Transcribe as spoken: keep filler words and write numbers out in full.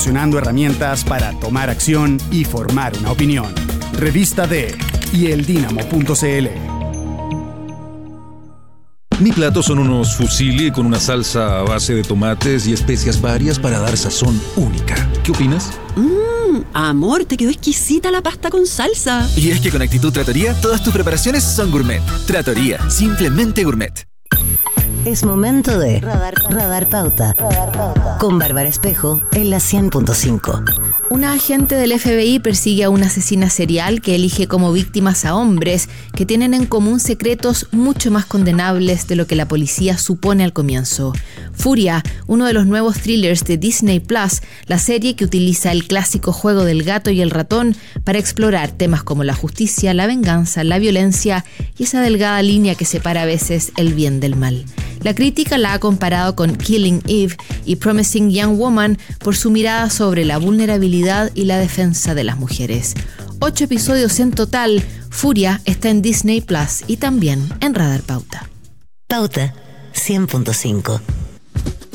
proporcionando herramientas para tomar acción y formar una opinión. Revista de y el dínamo punto c l. Mi plato son unos fusilli con una salsa a base de tomates y especias varias para dar sazón única. ¿Qué opinas? Mmm, amor, te quedó exquisita la pasta con salsa. Y es que con Actitud Trattoria, todas tus preparaciones son gourmet. Trattoria, simplemente gourmet. Es momento de Radar, Radar Pauta. Radar Pauta. Con Bárbara Espejo en la cien punto cinco. Una agente del F B I persigue a una asesina serial que elige como víctimas a hombres que tienen en común secretos mucho más condenables de lo que la policía supone al comienzo. Furia, uno de los nuevos thrillers de Disney Plus, la serie que utiliza el clásico juego del gato y el ratón para explorar temas como la justicia, la venganza, la violencia y esa delgada línea que separa a veces el bien del mal. La crítica la ha comparado con Killing Eve y Promising Young Woman por su mirada sobre la vulnerabilidad y la defensa de las mujeres. Ocho episodios en total. Furia está en Disney Plus y también en Radar Pauta. Pauta cien punto cinco.